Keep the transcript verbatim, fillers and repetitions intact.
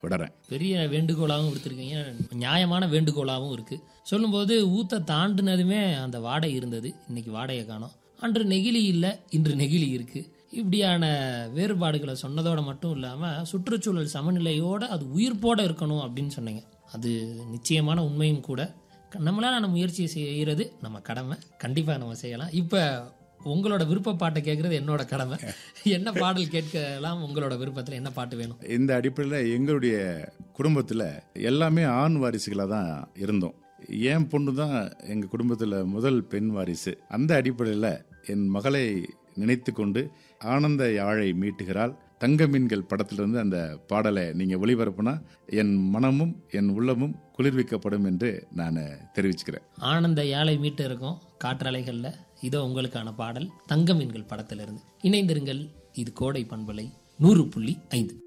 விடுறேன். பெரிய வேண்டுகோளாகவும் கொடுத்துருக்கீங்க, நியாயமான வேண்டுகோளாகவும் இருக்கு. சொல்லும்போது ஊத்த தாண்டினதுமே அந்த வாடை இருந்தது, இன்னைக்கு வாடையை காணோம். அன்று நெகிழி இல்லை, இன்று நெகிழி இருக்கு. இப்படியான வேறுபாடுகளை சொன்னதோட மட்டும் இல்லாமல் சுற்றுச்சூழல் சமநிலையோடு அது உயிர்ப்போட இருக்கணும் அப்படின்னு சொன்னீங்க. அது நிச்சயமான உண்மையும் கூட. நம்மளால நம்ம முயற்சி செய்கிறது நம்ம கடமை, கண்டிப்பாக நம்ம செய்யலாம். இப்போ உங்களோட விருப்ப பாட்டை கேட்கறது என்னோட கடமை. என்ன பாடல் கேட்கலாம்? உங்களோட விருப்பத்தில் என்ன பாட்டு வேணும்? இந்த அடிப்படையில் எங்களுடைய குடும்பத்தில் எல்லாமே ஆண் வாரிசுகளாக தான் இருந்தோம். என் பொண்ணு தான் எங்கள் குடும்பத்தில் முதல் பெண் வாரிசு. அந்த அடிப்படையில் என் மகளை நினைத்து கொண்டு ஆனந்த யாழை மீட்டுகிறாள் தங்க மீன்கள் படத்திலிருந்து அந்த பாடலை நீங்கள் ஒளிபரப்புனா என் மனமும் என் உள்ளமும் குளிர்விக்கப்படும் என்று நான் தெரிவிச்சுக்கிறேன். ஆனந்த யாழை மீட்டு இருக்கும் காற்றலைகளில் இதோ உங்களுக்கான பாடல் தங்க மீன்கள் படத்திலிருந்து. இணைந்திருங்கள், இது கோடை பண்பலை நூறு புள்ளி ஐந்து.